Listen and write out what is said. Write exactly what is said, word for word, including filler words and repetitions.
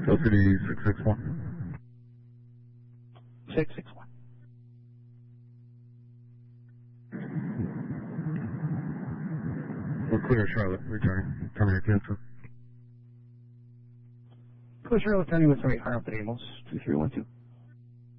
Hill City six six one. six six one. We're clear, Charlotte. Returning. Terminate cancel. Clear Charlotte, turning with three. High up the Amos. two three one two.